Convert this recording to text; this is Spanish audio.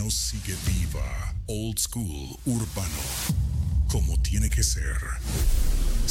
sigue viva. Old School Urbano. Como tiene que ser.